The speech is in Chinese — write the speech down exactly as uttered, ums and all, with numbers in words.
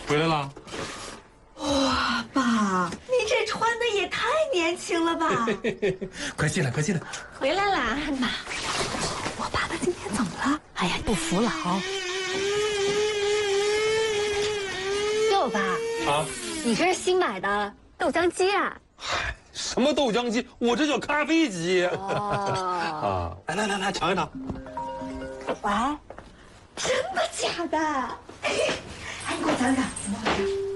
回来了。 哇，爸，你这穿的也太年轻了吧！ 快进来，快进来。 回来啦，妈。我爸爸今天怎么了？哎呀，不服老。 哟，爸啊， 你这是新买的豆浆机啊？ 嗨，什么豆浆机？我这叫咖啡机。 哦。 啊，来来来来，尝一尝。 喂，真的假的？哎，你给我讲讲怎么回事？